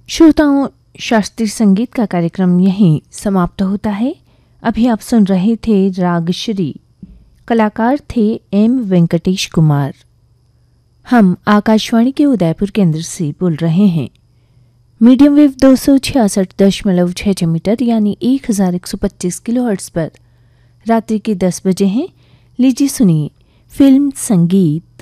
श्रोताओं, शास्त्रीय संगीत का कार्यक्रम यहीं समाप्त होता है। अभी आप सुन रहे थे रागश्री, कलाकार थे एम वेंकटेश कुमार। हम आकाशवाणी के उदयपुर केंद्र से बोल रहे हैं। मीडियम वेव 266.6 मीटर यानी 1125 किलोहर्ट्ज़ पर रात्रि के 10 बजे हैं। लीजिए सुनिए फिल्म संगीत